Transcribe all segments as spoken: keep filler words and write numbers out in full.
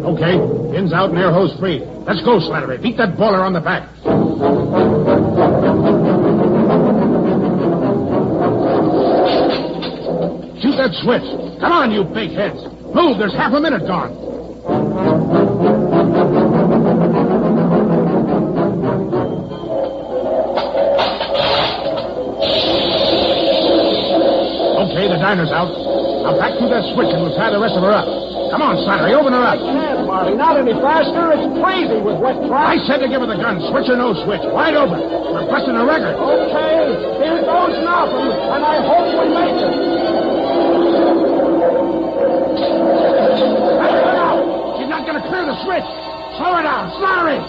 Okay, ins out and air hose free. Let's go, Slattery. Beat that boiler on the back. Shoot that switch. Come on, you big heads. Move, there's half a minute gone. Okay, the diner's out. Now back through that switch and we'll tie the rest of her up. Come on, Slattery, open her up. I can't, Marty. Not any faster. It's crazy with wet tracks. I said to give her the gun. Switch or no switch. Wide open. We're busting a record. Okay. Here goes nothing. And I hope we make it. Let her out. She's not going to clear the switch. Slow her down. Slattery.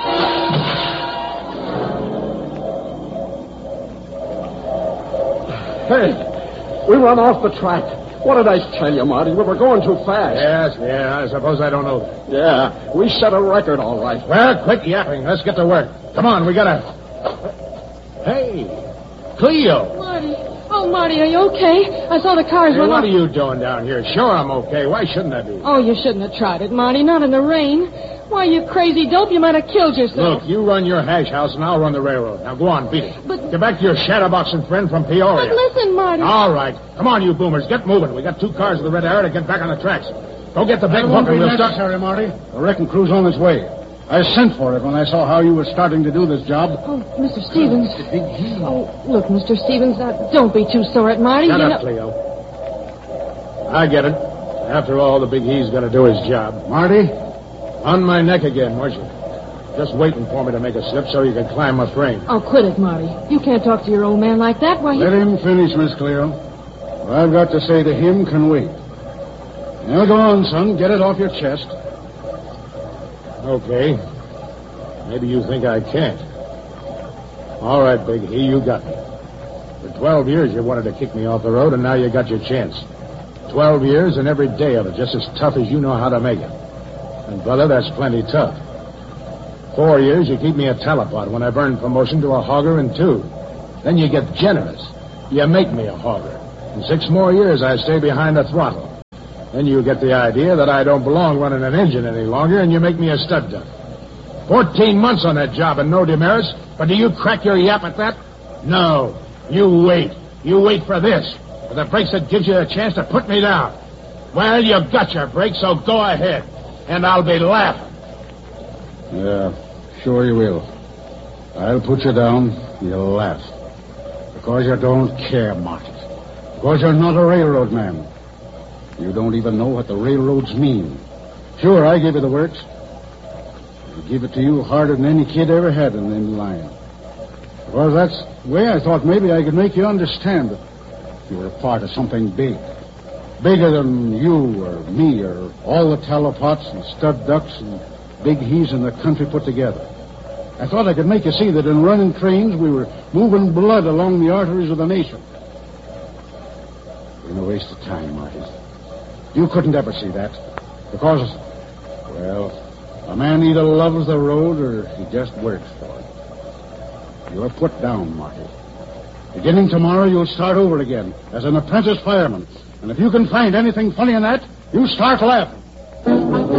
Hey, we run off the track. What did I tell you, Marty? We were going too fast. Yes, yeah, I suppose I don't know that. Yeah, we set a record, all right. Well, quit yapping. Let's get to work. Come on, we gotta... Hey, Cleo. Marty. Oh, Marty, are you okay? I saw the cars Hey, run what off. are you doing down here? Sure, I'm okay. Why shouldn't I be? Oh, you shouldn't have tried it, Marty. Not in the rain. Why, you crazy dope, you might have killed yourself. Look, you run your hash house and I'll run the railroad. Now go on, beat it. But- Get back to your shadowboxing friend from Peoria. But listen, Marty. All right. Come on, you boomers. Get moving. We got two cars with the red arrow to get back on the tracks. Go get the big hook and we'll start. necessary, Marty. The wrecking crew's on its way. I sent for it when I saw how you were starting to do this job. Oh, Mister Stevens. Oh, look, Mister Stevens, uh, don't be too sore at Marty. Shut you up, know... Cleo. I get it. After all, the big he's going to do his job. Marty? On my neck again, weren't you? Just waiting for me to make a slip so you can climb my frame. Oh, quit it, Marty. You can't talk to your old man like that. Why, he... Let him finish, Miss Cleo. What I've got to say to him can wait. Now go on, son. Get it off your chest. Okay. Maybe you think I can't. All right, Big E, you got me. For twelve years you wanted to kick me off the road, and now you got your chance. Twelve years and every day of it just as tough as you know how to make it. And, brother, that's plenty tough. Four years you keep me a talipot when I burn promotion to a hogger in two. Then you get generous. You make me a hogger. In six more years I stay behind the throttle. Then you get the idea that I don't belong running an engine any longer, and you make me a stud duck. Fourteen months on that job and no demerits, but do you crack your yap at that? No. You wait. You wait for this. For the brakes that gives you a chance to put me down. Well, you got your brakes, so go ahead. And I'll be laughing. Yeah, sure you will. I'll put you down. You'll laugh. Because you don't care, Marty. Because you're not a railroad man. You don't even know what the railroads mean. Sure, I gave you the works. I give it to you harder than any kid ever had in them line. Because that's the way I thought maybe I could make you understand that you were a part of something big. Bigger than you or me or all the telepots and stud ducks and big he's in the country put together. I thought I could make you see that in running trains we were moving blood along the arteries of the nation. It's been a waste of time, Marty. You couldn't ever see that. Because, well, a man either loves the road or he just works for it. You're put down, Marty. Beginning tomorrow, you'll start over again as an apprentice fireman. And if you can find anything funny in that, you start laughing.